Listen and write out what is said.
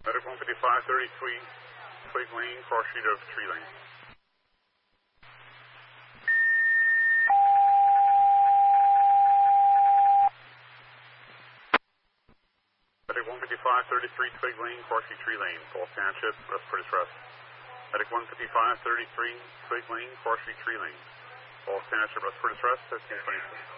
Medic 15533, Twig Lane, cross street of Tree Lane. Medic 15533, Twig Lane, cross street Tree Lane, Falls Township, West Curtis Rest. Medic 15533, Twig Lane, cross street Tree Lane, Falls Township, West Curtis Rest, 1526.